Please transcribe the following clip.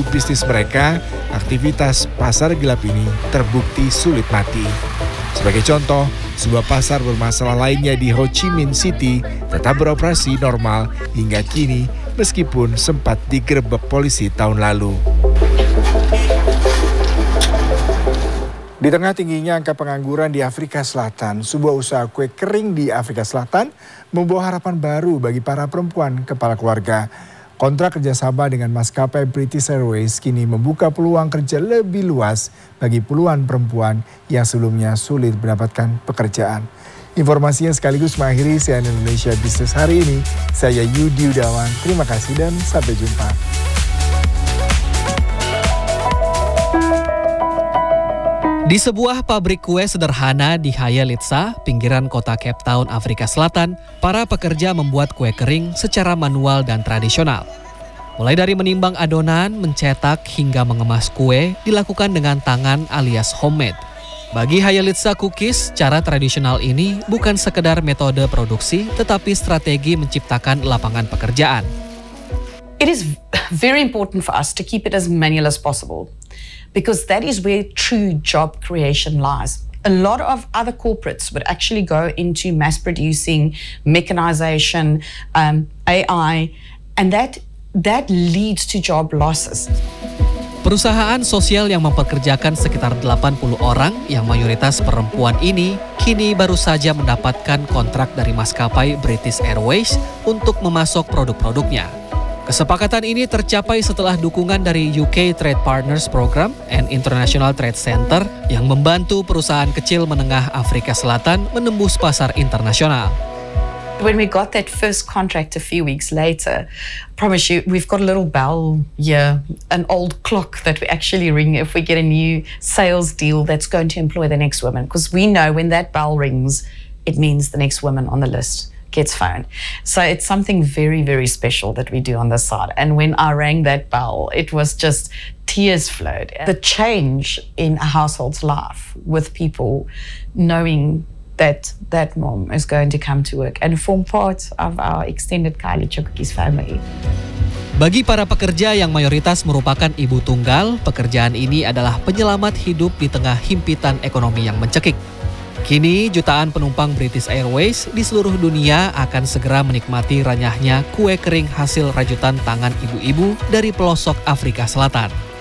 bisnis mereka, aktivitas pasar gelap ini terbukti sulit mati. Sebagai contoh, sebuah pasar bermasalah lainnya di Ho Chi Minh City tetap beroperasi normal hingga kini meskipun sempat digerebek polisi tahun lalu. Di tengah tingginya angka pengangguran di Afrika Selatan, sebuah usaha kue kering di Afrika Selatan membawa harapan baru bagi para perempuan kepala keluarga. Kontrak kerjasama dengan maskapai British Airways kini membuka peluang kerja lebih luas bagi puluhan perempuan yang sebelumnya sulit mendapatkan pekerjaan. Informasinya sekaligus mengakhiri CNN Indonesia Business hari ini. Saya Yudi Yudawan, terima kasih dan sampai jumpa. Di sebuah pabrik kue sederhana di Khayelitsha, pinggiran kota Cape Town, Afrika Selatan, para pekerja membuat kue kering secara manual dan tradisional. Mulai dari menimbang adonan, mencetak, hingga mengemas kue dilakukan dengan tangan alias homemade. Bagi Khayelitsha Cookies, cara tradisional ini bukan sekedar metode produksi, tetapi strategi menciptakan lapangan pekerjaan. It is very important for us to keep it as manual as possible, because that is where true job creation lies. A lot of other corporates would actually go into mass producing, mechanization, AI, and that leads to job losses. Perusahaan sosial yang mempekerjakan sekitar 80 orang yang mayoritas perempuan ini kini baru saja mendapatkan kontrak dari maskapai British Airways untuk memasok produk-produknya. Kesepakatan ini tercapai setelah dukungan dari UK Trade Partners Program and International Trade Center yang membantu perusahaan kecil menengah Afrika Selatan menembus pasar internasional. When we got that first contract a few weeks later, I promise you, we've got a little bell here, an old clock that we actually ring if we get a new sales deal that's going to employ the next woman. Because we know when that bell rings, it means the next woman on the list gets phoned. So it's something very, very special that we do on this side. And when I rang that bell, it was just tears flowed. The change in a household's life with people knowing that that mom is going to come to work and form part of our extended Khayelitsha Cookies family. Bagi para pekerja yang mayoritas merupakan ibu tunggal, pekerjaan ini adalah penyelamat hidup di tengah himpitan ekonomi yang mencekik. Kini jutaan penumpang British Airways di seluruh dunia akan segera menikmati renyahnya kue kering hasil rajutan tangan ibu-ibu dari pelosok Afrika Selatan.